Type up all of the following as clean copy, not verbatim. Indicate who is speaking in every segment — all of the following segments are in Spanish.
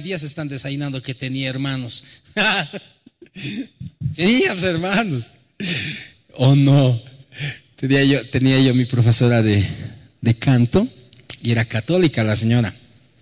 Speaker 1: día se están desayunando que tenía hermanos. Teníamos hermanos. ¿O no? Tenía yo mi profesora de canto y era católica la señora.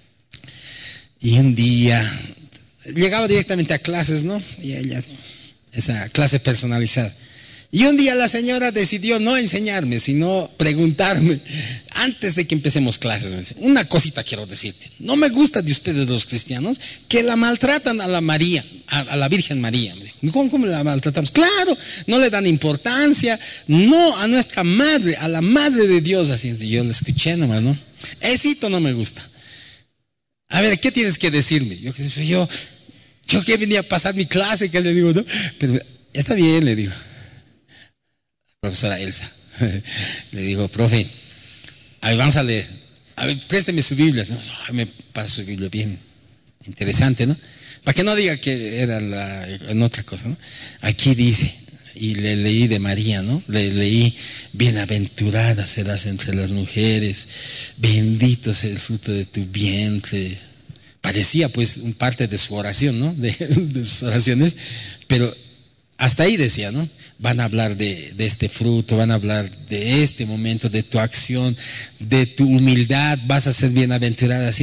Speaker 1: Y un día llegaba directamente a clases, ¿no? Y ella, esa clase personalizada. Y un día la señora decidió no enseñarme, sino preguntarme, antes de que empecemos clases, me dice, una cosita quiero decirte. No me gusta de ustedes los cristianos que la maltratan a la María, a la Virgen María. Me dijo, ¿cómo la maltratamos? Claro, no le dan importancia, no a nuestra madre, a la madre de Dios. Así yo le escuché nomás, ¿no? Esito no me gusta. A ver, ¿qué tienes que decirme? Yo que venía a pasar mi clase, que le digo, ¿no? Pero está bien, le digo. Profesora Elsa, le digo, profe, a ver, vamos a leer, a ver, présteme su Biblia. No, me pasa su Biblia bien interesante, ¿no? Para que no diga que era en otra cosa, ¿no? Aquí dice, y le leí de María, ¿no? Le leí, bienaventurada serás entre las mujeres, bendito sea el fruto de tu vientre. Parecía pues un parte de su oración, ¿no? De sus oraciones, pero hasta ahí decía, ¿no? Van a hablar de este fruto, van a hablar de este momento, de tu acción, de tu humildad, vas a ser bienaventurada.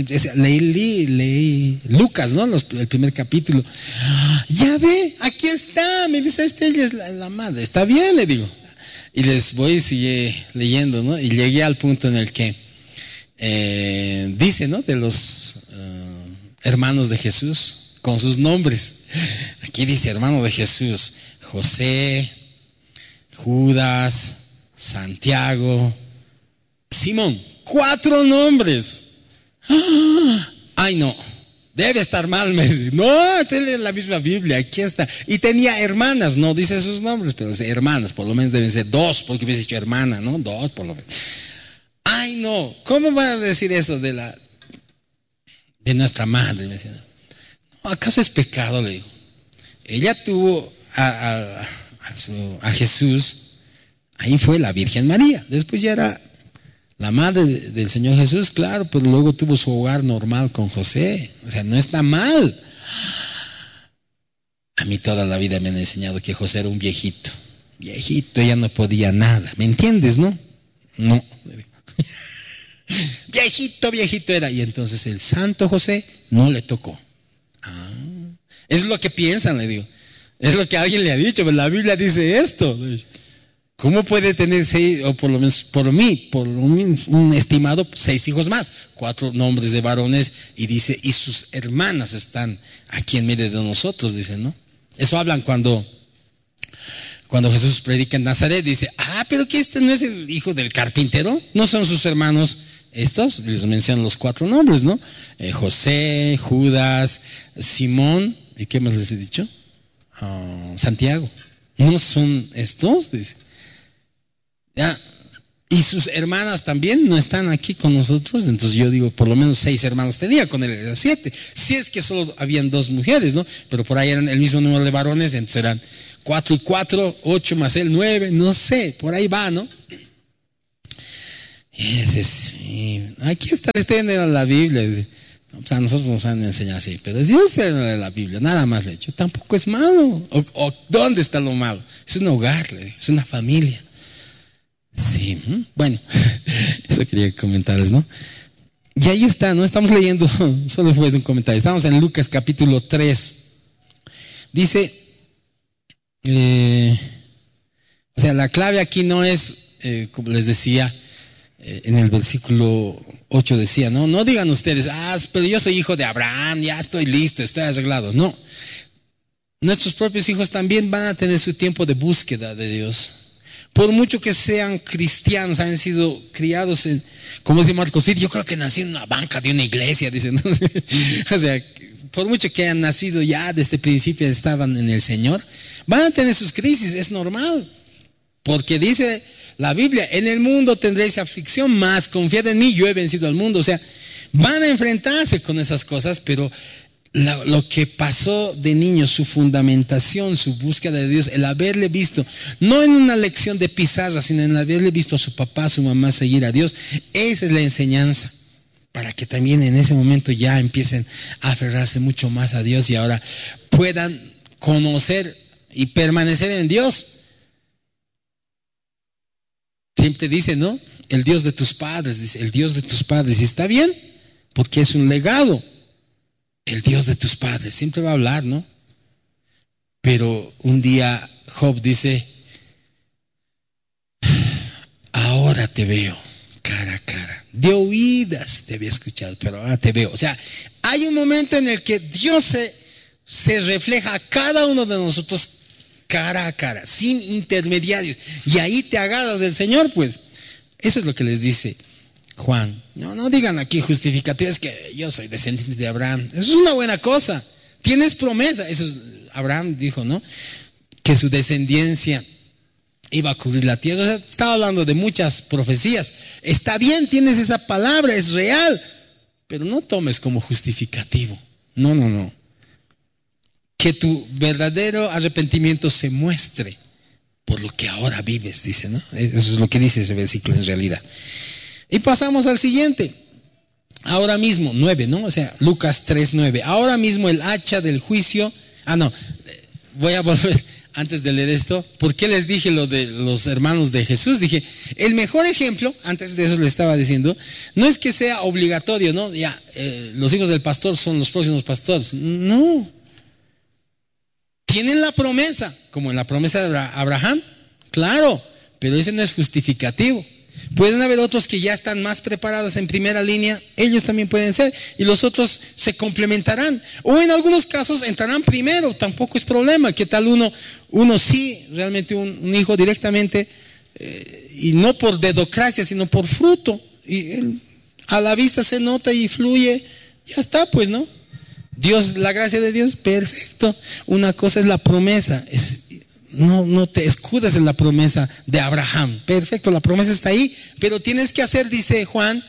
Speaker 1: Leí Lucas, ¿no? El primer capítulo. Ya ve, aquí está, me dice, ella es la madre. Está bien, le digo. Y les voy y sigue leyendo, ¿no? Y llegué al punto en el que dice, ¿no? De los hermanos de Jesús, con sus nombres. Aquí dice, hermano de Jesús, José, Judas, Santiago, Simón. 4 nombres. Ay, no, debe estar mal, me dice. No, tiene la misma Biblia, aquí está. Y tenía hermanas, no dice sus nombres, pero dice hermanas, por lo menos deben ser 2, porque hubiese dicho hermana, ¿no? 2 por lo menos. Ay, no, ¿cómo van a decir eso de nuestra madre? Me decía, no, ¿acaso es pecado? Le digo. Ella tuvo a Jesús, ahí fue la Virgen María, después ya era la madre del Señor Jesús, claro, pero luego tuvo su hogar normal con José, o sea, no está mal. A mí toda la vida me han enseñado que José era un viejito, ya no podía nada, ¿me entiendes, no? No, viejito era, y entonces el santo José no le tocó. Es lo que piensan, le digo. Es lo que alguien le ha dicho, pero la Biblia dice esto. ¿Cómo puede tener 6, o por lo menos por un estimado 6 hijos más? 4 nombres de varones, y dice, y sus hermanas están aquí en medio de nosotros, dicen, ¿no? Eso hablan cuando Jesús predica en Nazaret, dice, pero que este no es el hijo del carpintero, no son sus hermanos estos, les mencionan los 4 nombres, ¿no? José, Judas, Simón, ¿y qué más les he dicho? Santiago. ¿No son estos? Dice. Ya. Y sus hermanas también no están aquí con nosotros. Entonces yo digo, por lo menos 6 hermanos tenía, con él era 7. Si es que solo habían 2 mujeres, ¿no? Pero por ahí eran el mismo número de varones, entonces eran 4 y 4, 8 más él, 9, no sé, por ahí va, ¿no? Aquí está la Biblia. Dice. O sea, a nosotros nos han enseñado así, pero Dios es la Biblia, nada más le he dicho, tampoco es malo. O ¿dónde está lo malo? Es un hogar, es una familia. Sí, bueno, eso quería comentarles, ¿no? Y ahí está, ¿no? Estamos leyendo, solo fue un comentario, estamos en Lucas capítulo 3. Dice, o sea, la clave aquí no es, como les decía, en el versículo 8 decía, no digan ustedes, pero yo soy hijo de Abraham, ya estoy listo, estoy arreglado. No, nuestros propios hijos también van a tener su tiempo de búsqueda de Dios. Por mucho que sean cristianos, han sido criados en, como dice Marcos, yo creo que nací en una banca de una iglesia, dicen, ¿no? O sea, por mucho que hayan nacido ya desde el principio estaban en el Señor, van a tener sus crisis, es normal, porque dice la Biblia, en el mundo tendréis aflicción, mas confiad en mí, yo he vencido al mundo. O sea, van a enfrentarse con esas cosas, pero lo que pasó de niños, su fundamentación, su búsqueda de Dios, el haberle visto, no en una lección de pizarra, sino en haberle visto a su papá, a su mamá seguir a Dios, esa es la enseñanza. para que también en ese momento ya empiecen a aferrarse mucho más a Dios y ahora puedan conocer y permanecer en Dios. Siempre dice, ¿no? El Dios de tus padres, dice, el Dios de tus padres. Y está bien, porque es un legado. El Dios de tus padres, siempre va a hablar, ¿no? Pero un día Job dice, ahora te veo cara a cara. De oídas te había escuchado, pero ahora te veo. O sea, hay un momento en el que Dios se refleja a cada uno de nosotros cara a cara, sin intermediarios. Y ahí te agarras del Señor, pues. Eso es lo que les dice Juan. No digan aquí justificativos que yo soy descendiente de Abraham. Eso es una buena cosa. Tienes promesa. Eso es, Abraham dijo, ¿no? Que su descendencia iba a cubrir la tierra. O sea, estaba hablando de muchas profecías. Está bien, tienes esa palabra, es real. Pero no tomes como justificativo. No. Que tu verdadero arrepentimiento se muestre por lo que ahora vives, dice, ¿no? Eso es lo que dice ese versículo en realidad. Y pasamos al siguiente. Ahora mismo, 9, ¿no? O sea, Lucas 3:9. Ahora mismo el hacha del juicio. Voy a volver antes de leer esto. ¿Por qué les dije lo de los hermanos de Jesús? Dije, el mejor ejemplo, antes de eso le estaba diciendo, no es que sea obligatorio, ¿no? Ya, los hijos del pastor son los próximos pastores. No. Tienen la promesa, como en la promesa de Abraham, claro, pero ese no es justificativo. Pueden haber otros que ya están más preparados en primera línea, ellos también pueden ser, y los otros se complementarán. O en algunos casos entrarán primero, tampoco es problema. ¿Qué tal uno sí, realmente un hijo directamente, y no por dedocracia, sino por fruto? Y a la vista se nota y fluye, ya está, pues, ¿no? Dios, la gracia de Dios, perfecto. Una cosa es la promesa, no te escudes en la promesa de Abraham, perfecto, la promesa está ahí, pero tienes que hacer, dice Juan,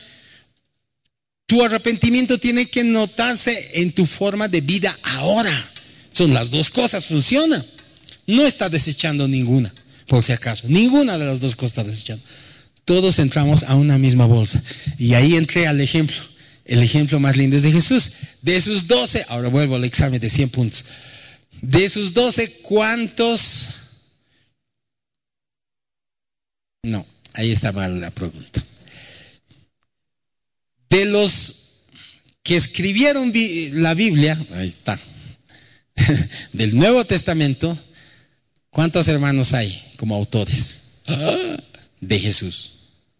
Speaker 1: tu arrepentimiento tiene que notarse en tu forma de vida ahora. Son las dos cosas, funciona. No está desechando ninguna, por si acaso, ninguna de las dos cosas está desechando. Todos entramos a una misma bolsa. Y ahí entré al ejemplo. El ejemplo más lindo es de Jesús. De sus 12, ahora vuelvo al examen de 100 puntos. De sus 12, ¿cuántos? No, ahí está mal la pregunta. De los que escribieron la Biblia, ahí está, del Nuevo Testamento, ¿cuántos hermanos hay como autores? De Jesús.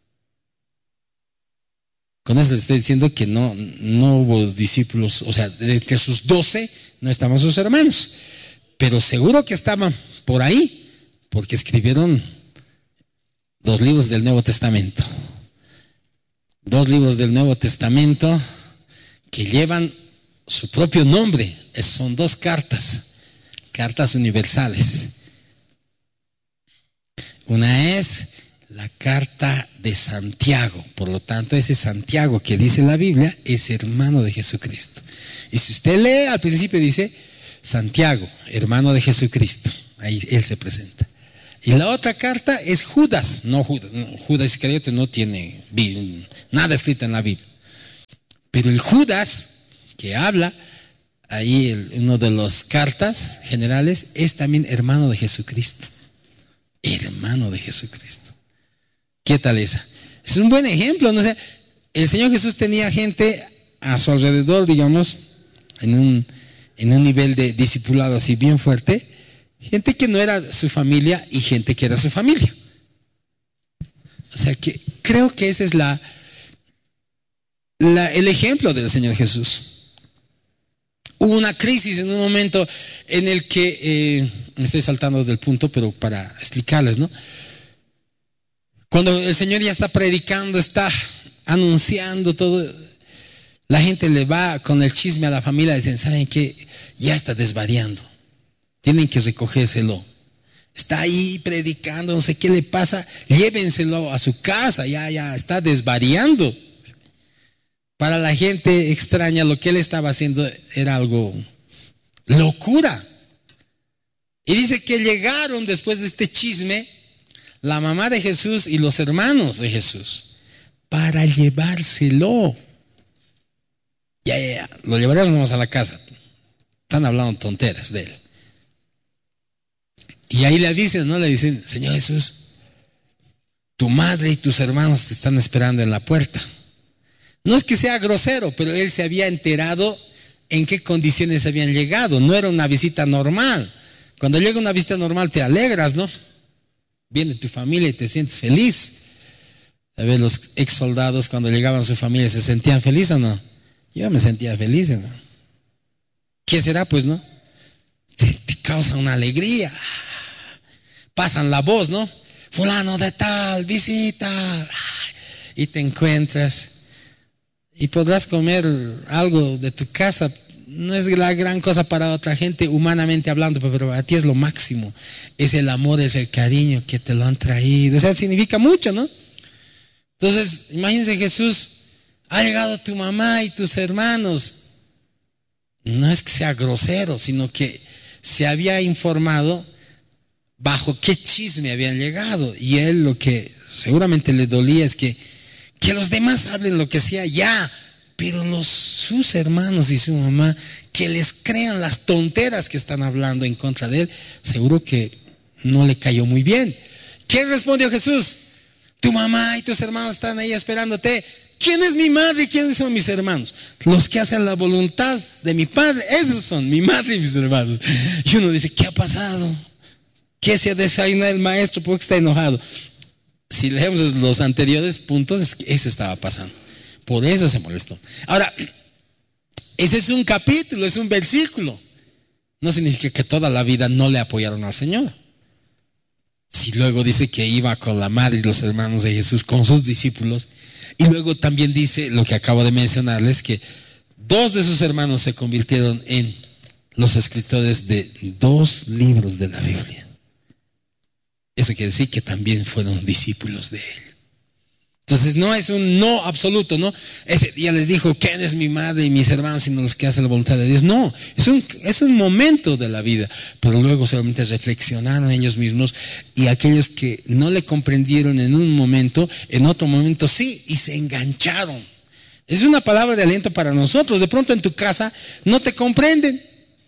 Speaker 1: Con eso les estoy diciendo que no hubo discípulos, o sea, de entre sus 12 no estaban sus hermanos, pero seguro que estaban por ahí, porque escribieron 2 libros del Nuevo Testamento. 2 libros del Nuevo Testamento que llevan su propio nombre, son 2 cartas universales. Una es la carta de Santiago, por lo tanto ese Santiago que dice la Biblia es hermano de Jesucristo. Y si usted lee, al principio dice Santiago, hermano de Jesucristo, ahí él se presenta. Y la otra carta es Judas, Judas Iscariote no tiene nada escrito en la Biblia, pero el Judas que habla ahí, uno de las cartas generales, es también hermano de Jesucristo, hermano de Jesucristo. ¿Qué tal esa? Es un buen ejemplo, ¿no? O sea, el Señor Jesús tenía gente a su alrededor, digamos, en un nivel de discipulado así bien fuerte, gente que no era su familia y gente que era su familia. O sea que creo que ese es el ejemplo del Señor Jesús. Hubo una crisis en un momento en el que, me estoy saltando del punto, pero para explicarles, ¿no? Cuando el Señor ya está predicando, está anunciando todo, la gente le va con el chisme a la familia, dicen, ¿saben qué? Ya está desvariando, tienen que recogérselo. Está ahí predicando, no sé qué le pasa, llévenselo a su casa, ya está desvariando. Para la gente extraña, lo que él estaba haciendo era algo locura. Y dice que llegaron después de este chisme la mamá de Jesús y los hermanos de Jesús para llevárselo. Ya, lo llevaremos a la casa. Están hablando tonteras de él. Y ahí le dicen, Señor Jesús, tu madre y tus hermanos te están esperando en la puerta. No es que sea grosero, pero él se había enterado en qué condiciones habían llegado. No era una visita normal. Cuando llega una visita normal te alegras, ¿no? Viene tu familia y te sientes feliz. A ver, los ex soldados cuando llegaban a su familia, ¿se sentían felices o no? Yo me sentía feliz, ¿no? ¿Qué será? Pues, ¿no? Te causa una alegría. Pasan la voz, ¿no? Fulano de tal, visita. Y te encuentras. Y podrás comer algo de tu casa. No es la gran cosa para otra gente, humanamente hablando, pero a ti es lo máximo. Es el amor, es el cariño que te lo han traído. O sea, significa mucho, ¿no? Entonces, imagínense, Jesús, ha llegado tu mamá y tus hermanos. No es que sea grosero, sino que se había informado bajo qué chisme habían llegado. Y él lo que seguramente le dolía es que los demás hablen lo que sea ya, pero sus hermanos y su mamá, que les crean las tonteras que están hablando en contra de él, seguro que no le cayó muy bien. ¿Qué respondió Jesús? Tu mamá y tus hermanos están ahí esperándote. ¿Quién es mi madre y quiénes son mis hermanos? Los que hacen la voluntad de mi Padre, esos son mi madre y mis hermanos. Y uno dice, ¿qué ha pasado? ¿Qué se ha desayunado el maestro? ¿Por qué está enojado? Si leemos los anteriores puntos, es que eso estaba pasando. Por eso se molestó. Ahora, ese es un capítulo, es un versículo. No significa que toda la vida no le apoyaron al Señor. Si luego dice que iba con la madre y los hermanos de Jesús, con sus discípulos, y luego también dice lo que acabo de mencionarles, que 2 de sus hermanos se convirtieron en los escritores de 2 libros de la Biblia. Eso quiere decir que también fueron discípulos de él. Entonces no es un no absoluto, ¿no? Ese día les dijo, ¿quién es mi madre y mis hermanos sino los que hacen la voluntad de Dios? No, es un momento de la vida, pero luego solamente reflexionaron ellos mismos, y aquellos que no le comprendieron en un momento, en otro momento sí, y se engancharon. Es una palabra de aliento para nosotros. De pronto en tu casa no te comprenden.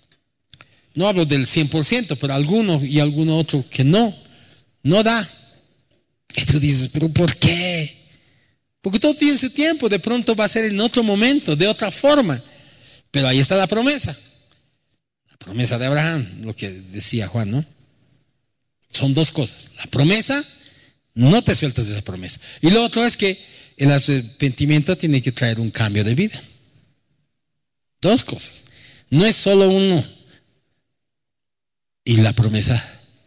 Speaker 1: No hablo del 100%, pero alguno y alguno otro que no da. Y tú dices, ¿pero por qué? Porque todo tiene su tiempo. De pronto va a ser en otro momento, de otra forma. Pero ahí está la promesa. La promesa de Abraham, lo que decía Juan, ¿no? Son 2 cosas. La promesa, no te sueltas de esa promesa. Y lo otro es que el arrepentimiento tiene que traer un cambio de vida. 2 cosas. No es solo uno. Y la promesa,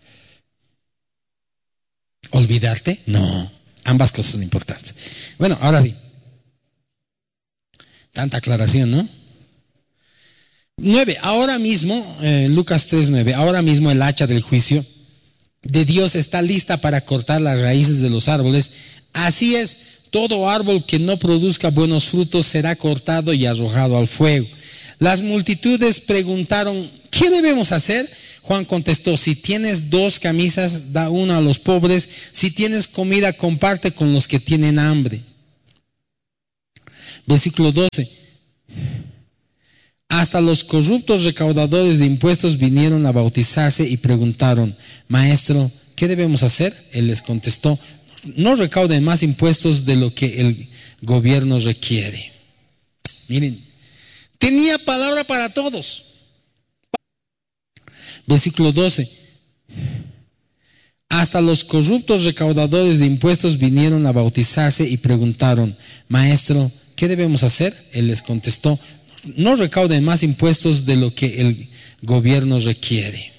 Speaker 1: ¿olvidarte? No, ambas cosas son importantes. Bueno, ahora sí. Tanta aclaración, ¿no? 9, ahora mismo, Lucas 3:9, ahora mismo el hacha del juicio de Dios está lista para cortar las raíces de los árboles. Así es, todo árbol que no produzca buenos frutos será cortado y arrojado al fuego. Las multitudes preguntaron, ¿qué debemos hacer? Juan contestó, si tienes 2 camisas, da una a los pobres. Si tienes comida, comparte con los que tienen hambre. Versículo 12. Hasta los corruptos recaudadores de impuestos vinieron a bautizarse y preguntaron, Maestro, ¿qué debemos hacer? Él les contestó, no recauden más impuestos de lo que el gobierno requiere. Miren, tenía palabra para todos. Versículo 12. Hasta los corruptos recaudadores de impuestos vinieron a bautizarse y preguntaron, Maestro, ¿qué debemos hacer? Él les contestó, no recauden más impuestos de lo que el gobierno requiere.